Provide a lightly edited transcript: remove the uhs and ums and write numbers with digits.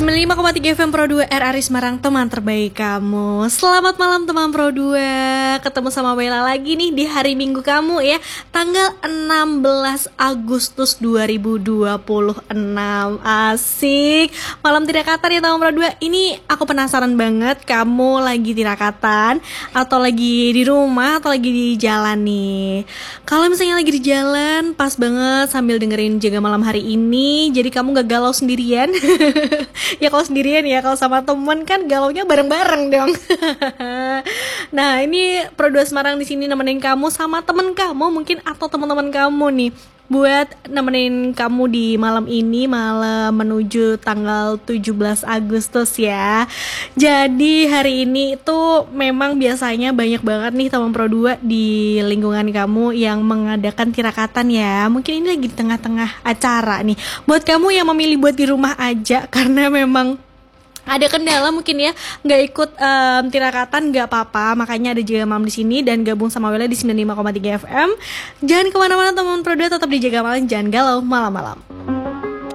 95,3 FM Pro 2 RRI Semarang, teman terbaik kamu. Selamat malam teman Pro 2. Ketemu sama Bella lagi nih di hari Minggu kamu ya, tanggal 16 Agustus 2026. Asik. Malam tirakatan ya teman Pro 2. Ini aku penasaran banget, kamu lagi tirakatan atau lagi di rumah atau lagi di jalan nih. Kalau misalnya lagi di jalan, pas banget sambil dengerin Jaga Malam hari ini, jadi kamu gak galau sendirian. Ya kalau sendirian ya, kalau sama temen kan galaunya bareng-bareng dong. Nah ini Pro 2 Semarang di sini nemenin kamu sama temen kamu mungkin atau teman-teman kamu nih, buat nemenin kamu di malam ini, malam menuju tanggal 17 Agustus ya. Jadi hari ini itu memang biasanya banyak banget nih teman Pro 2 di lingkungan kamu yang mengadakan tirakatan ya. Mungkin ini lagi di tengah-tengah acara nih. Buat kamu yang memilih buat di rumah aja karena memang ada kendala mungkin ya, nggak ikut tirakatan, nggak apa-apa. Makanya ada Jaga Malam di sini dan gabung sama Wela di 95,3 FM. Jangan kemana-mana teman Pro 2, tetap di Jaga Malam, jangan galau malam-malam.